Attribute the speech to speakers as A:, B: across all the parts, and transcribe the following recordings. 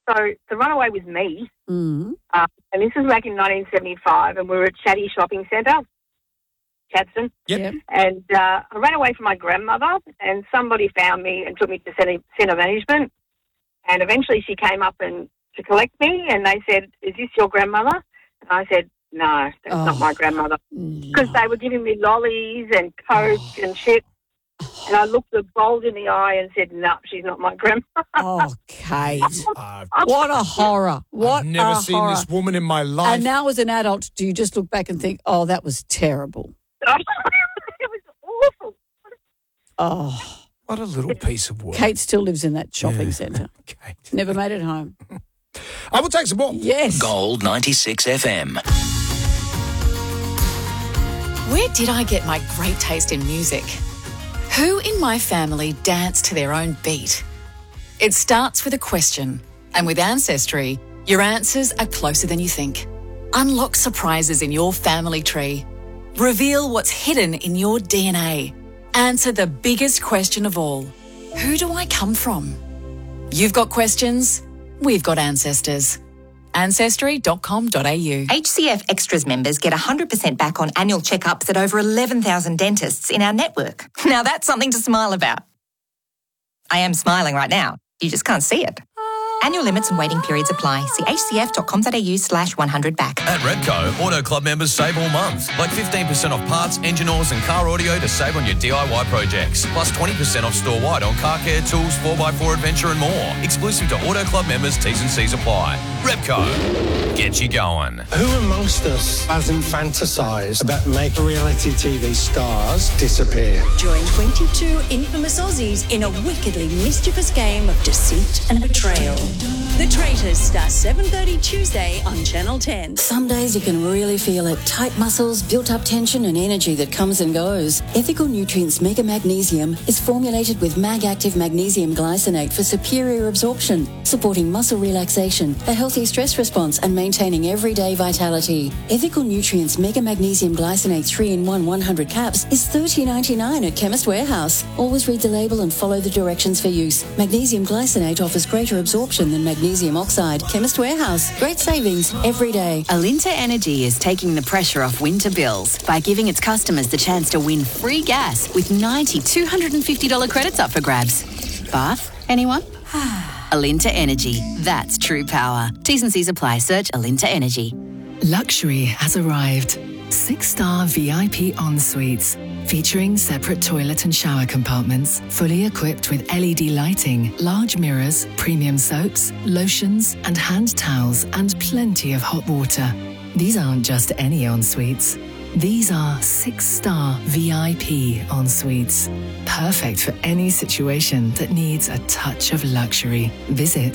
A: So the runaway was me,
B: Mm.
A: and this was back in 1975, and we were at Chatty Shopping Centre, Chadstone.
C: Yep.
A: And I ran away from my grandmother, and somebody found me and took me to centre management. And eventually she came up to collect me, and they said, "Is this your grandmother?" And I said, "No, that's not my grandmother." Because they were giving me lollies and Coke and shit. And I looked the bold in the eye and said, "No, she's not my grandmother."
B: Oh, Kate. What a horror. What
C: I've never
B: a
C: seen
B: horror.
C: this woman in my life.
B: And now as an adult, do you just look back and think, oh, that was terrible?
A: It was awful.
B: Oh,
C: What a little piece of work.
B: Kate still lives in that shopping centre.
C: Kate.
B: Never made it home.
C: I will take some more.
B: Yes.
D: Gold 96 FM.
E: Where did I get my great taste in music? Who in my family dance to their own beat? It starts with a question, and with Ancestry, your answers are closer than you think. Unlock surprises in your family tree. Reveal what's hidden in your DNA. Answer the biggest question of all. Who do I come from? You've got questions, we've got ancestors. Ancestry.com.au.
F: HCF Extras members get 100% back on annual checkups at over 11,000 dentists in our network. Now that's something to smile about. I am smiling right now. You just can't see it. Annual limits and waiting periods apply. See hcf.com.au/100back.
G: At Repco, Auto Club members save all month. Like 15% off parts, engine oils and car audio to save on your DIY projects. Plus 20% off store-wide on car care, tools, 4x4 adventure and more. Exclusive to Auto Club members, T's and C's apply. Repco, get you going.
H: Who amongst us hasn't fantasised about making reality TV stars disappear?
I: Join 22 infamous Aussies in a wickedly mischievous game of deceit and betrayal. The Traitors starts 7:30 Tuesday on Channel 10.
J: Some days you can really feel it. Tight muscles, built-up tension and energy that comes and goes. Ethical Nutrients Mega Magnesium is formulated with Mag-Active Magnesium Glycinate for superior absorption, supporting muscle relaxation, a healthy stress response and maintaining everyday vitality. Ethical Nutrients Mega Magnesium Glycinate 3-in-1 100 caps is $30.99 at Chemist Warehouse. Always read the label and follow the directions for use. Magnesium Glycinate offers greater absorption than magnesium oxide. Chemist Warehouse. Great savings every day.
K: Alinta Energy is taking the pressure off winter bills by giving its customers the chance to win free gas with 90 $250 credits up for grabs. Bath? Anyone? Alinta Energy. That's true power. T's and C's apply. Search Alinta Energy.
L: Luxury has arrived. 6-star VIP en-suites featuring separate toilet and shower compartments, fully equipped with LED lighting, large mirrors, premium soaps, lotions and hand towels and plenty of hot water. These aren't just any en-suites. These are 6-star VIP en-suites. Perfect for any situation that needs a touch of luxury. Visit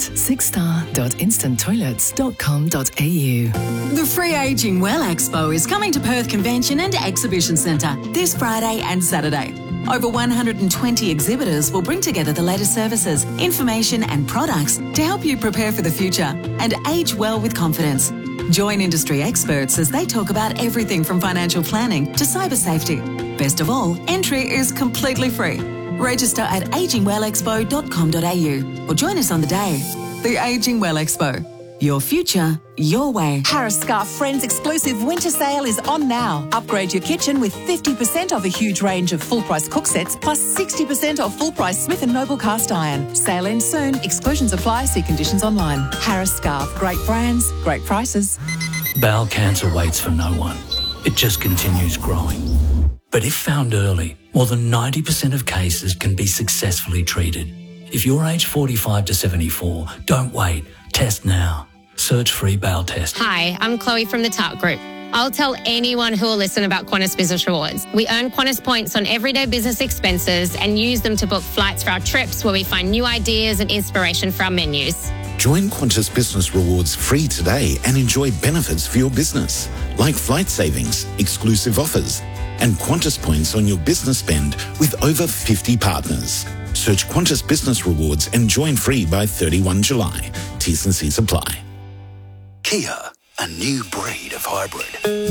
L: 6star.instanttoilets.com.au.
M: The Free Aging Well Expo is coming to Perth Convention and Exhibition Centre this Friday and Saturday. Over 120 exhibitors will bring together the latest services, information and products to help you prepare for the future and age well with confidence. Join industry experts as they talk about everything from financial planning to cyber safety. Best of all, entry is completely free. Register at agingwellexpo.com.au or join us on the day. The Aging Well Expo. Your future, your way.
N: Harris Scarf Friends exclusive winter sale is on now. Upgrade your kitchen with 50% off a huge range of full-price cook sets plus 60% off full-price Smith & Noble cast iron. Sale ends soon. Exclusions apply. See conditions online. Harris Scarf. Great brands, great prices.
O: Bowel cancer waits for no one. It just continues growing. But if found early, more than 90% of cases can be successfully treated. If you're aged 45 to 74, don't wait. Test now. Search free bowel test.
P: Hi, I'm Chloe from the Tart Group. I'll tell anyone who will listen about Qantas Business Rewards. We earn Qantas points on everyday business expenses and use them to book flights for our trips where we find new ideas and inspiration for our menus.
Q: Join Qantas Business Rewards free today and enjoy benefits for your business, like flight savings, exclusive offers, and Qantas points on your business spend with over 50 partners. Search Qantas Business Rewards and join free by 31 July. T's and C's apply.
D: Kia, a new breed of hybrid.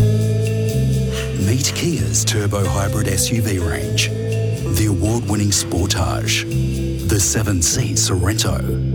D: Meet Kia's turbo hybrid SUV range. The award-winning Sportage, the 7-seat Sorento,